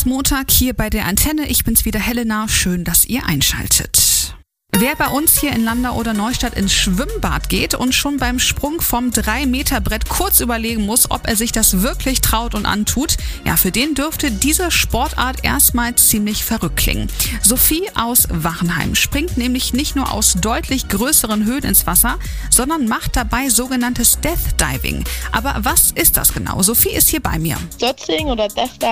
ist Montag hier bei der Antenne. Ich bin's wieder, Helena. Schön, dass ihr einschaltet. Wer bei uns hier in Landau oder Neustadt ins Schwimmbad geht und schon beim Sprung vom 3-Meter-Brett kurz überlegen muss, ob er sich das wirklich traut und antut, ja, für den dürfte diese Sportart erstmal ziemlich verrückt klingen. Sophie aus Wachenheim springt nämlich nicht nur aus deutlich größeren Höhen ins Wasser, sondern macht dabei sogenanntes Death Diving. Aber was ist das genau? Sophie ist hier bei mir. Stürzding oder Death